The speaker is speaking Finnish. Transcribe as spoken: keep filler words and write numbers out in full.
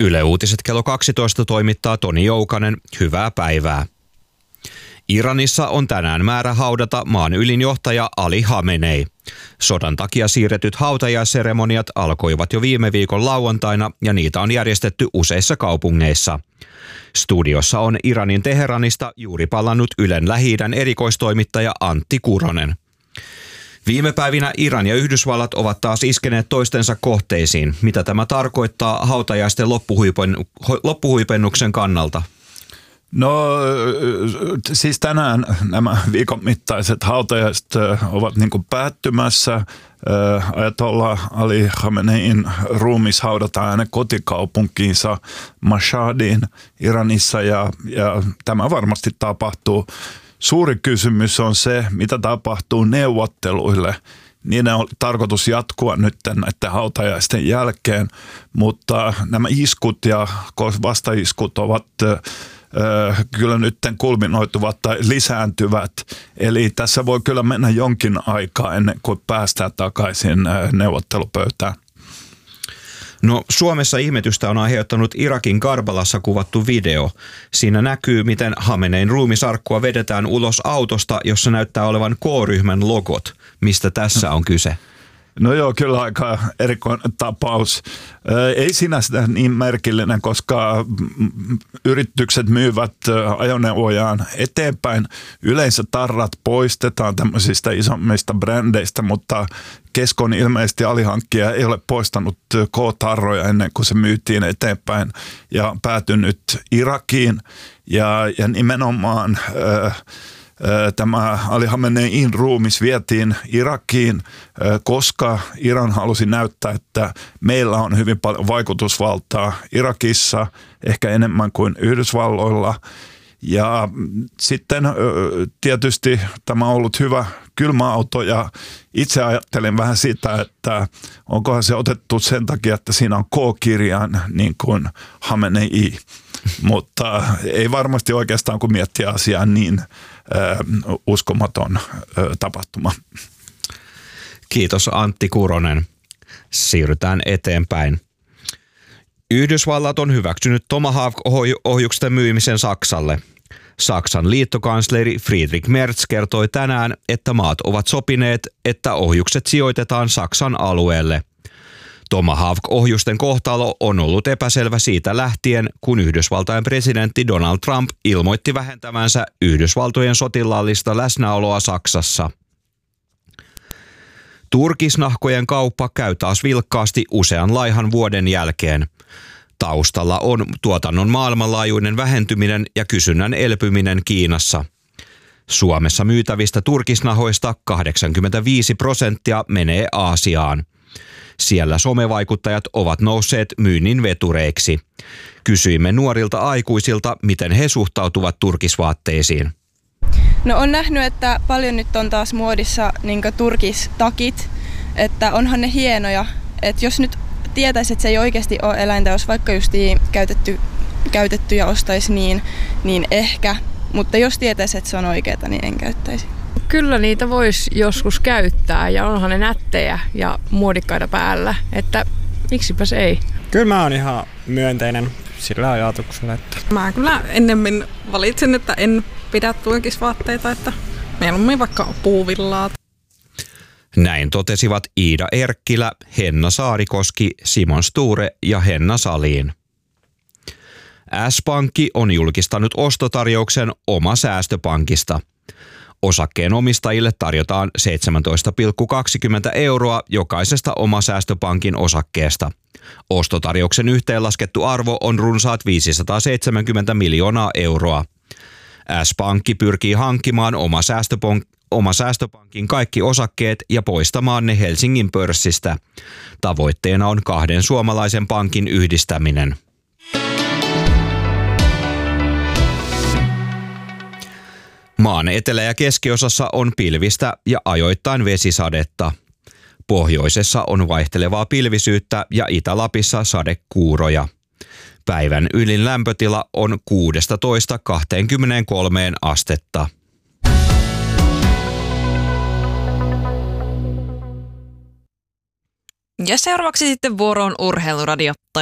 Yle Uutiset kello kaksitoista toimittaa Toni Joukanen. Hyvää päivää. Iranissa on tänään määrä haudata maan ylinjohtaja Ali Khamenei. Sodan takia siirretyt hautajaisseremoniat alkoivat jo viime viikon lauantaina ja niitä on järjestetty useissa kaupungeissa. Studiossa on Iranin Teheranista juuri palannut Ylen Lähi-idän erikoistoimittaja Antti Kuronen. Viime päivinä Iran ja Yhdysvallat ovat taas iskeneet toistensa kohteisiin. Mitä tämä tarkoittaa hautajaisten loppuhuipennuksen kannalta? No siis tänään nämä viikon mittaiset hautajaiset ovat niin kuin päättymässä. Ajatollah Ali Khamenein ruumis haudataan hänen kotikaupunkiinsa Mashhadiin Iranissa ja, ja tämä varmasti tapahtuu. Suuri kysymys on se, mitä tapahtuu neuvotteluille. Niiden on tarkoitus jatkua nyt näiden hautajaisten jälkeen, mutta nämä iskut ja vastaiskut ovat kyllä nyt kulminoituvat tai lisääntyvät. Eli tässä voi kyllä mennä jonkin aikaa ennen kuin päästään takaisin neuvottelupöytään. No Suomessa ihmetystä on aiheuttanut Irakin Karbalassa kuvattu video. Siinä näkyy, miten Khamenein ruumisarkkua vedetään ulos autosta, jossa näyttää olevan K-ryhmän logot. Mistä tässä on kyse? No joo, kyllä aika erikoinen tapaus. Ei sinänsä niin merkillinen, koska yritykset myyvät ajoneuvojaan eteenpäin. Yleensä tarrat poistetaan tämmöisistä isommista brändeistä, mutta Keskon ilmeisesti alihankkija ei ole poistanut K-tarroja ennen kuin se myytiin eteenpäin ja päätynyt Irakiin. Ja, ja nimenomaan Tämä Ali Khamenein ruumis vietiin Irakiin, koska Iran halusi näyttää, että meillä on hyvin paljon vaikutusvaltaa Irakissa, ehkä enemmän kuin Yhdysvalloilla. Ja sitten tietysti tämä on ollut hyvä kylmäauto ja itse ajattelin vähän sitä, että onkohan se otettu sen takia, että siinä on K-kirjain niin kuin Khamenei. Mutta ei varmasti oikeastaan, kun miettii asiaa, niin äh, uskomaton äh, tapahtuma. Kiitos Antti Kuronen. Siirrytään eteenpäin. Yhdysvallat on hyväksynyt Tomahawk-ohjuksen myymisen Saksalle. Saksan liittokansleri Friedrich Merz kertoi tänään, että maat ovat sopineet, että ohjukset sijoitetaan Saksan alueelle. Tomahawk-ohjusten kohtalo on ollut epäselvä siitä lähtien, kun Yhdysvaltain presidentti Donald Trump ilmoitti vähentävänsä Yhdysvaltojen sotilaallista läsnäoloa Saksassa. Turkisnahkojen kauppa käy taas vilkkaasti usean laihan vuoden jälkeen. Taustalla on tuotannon maailmanlaajuinen vähentyminen ja kysynnän elpyminen Kiinassa. Suomessa myytävistä turkisnahoista kahdeksankymmentäviisi prosenttia menee Aasiaan. Siellä somevaikuttajat ovat nousseet myynnin vetureiksi. Kysyimme nuorilta aikuisilta, miten he suhtautuvat turkisvaatteisiin. No on nähnyt, että paljon nyt on taas muodissa niin turkistakit, että onhan ne hienoja. Että jos nyt tietäisi, että se ei oikeasti ole eläintä, jos vaikka just käytetty, käytetty ja ostaisi niin, niin ehkä. Mutta jos tietäisi, että se on oikeaa, niin en käyttäisi. Kyllä niitä voisi joskus käyttää ja onhan ne nättejä ja muodikkaita päällä, että miksipäs ei. Kyllä mä oon ihan myönteinen sillä ajatuksella. Että... Mä kyllä ennemmin valitsen, että en pidä turkisvaatteita, että mieluummin vaikka puuvillaa. Näin totesivat Iida Erkkilä, Henna Saarikoski, Simon Sture ja Henna Salin. S-Pankki on julkistanut ostotarjouksen Oma säästöpankista. Osakkeen omistajille tarjotaan seitsemäntoista pilkku kaksikymmentä euroa jokaisesta Oma säästöpankin osakkeesta. Ostotarjouksen yhteenlaskettu arvo on runsaat viisisataaseitsemänkymmentä miljoonaa euroa. S-Pankki pyrkii hankkimaan Oma säästöpon- Oma säästöpankin kaikki osakkeet ja poistamaan ne Helsingin pörssistä. Tavoitteena on kahden suomalaisen pankin yhdistäminen. Maan etelä- ja keskiosassa on pilvistä ja ajoittain vesisadetta. Pohjoisessa on vaihtelevaa pilvisyyttä ja Itä-Lapissa sadekuuroja. Päivän ylin lämpötila on kuusitoista kaksikymmentäkolme astetta. Ja seuraavaksi sitten vuoroon Urheiluradio.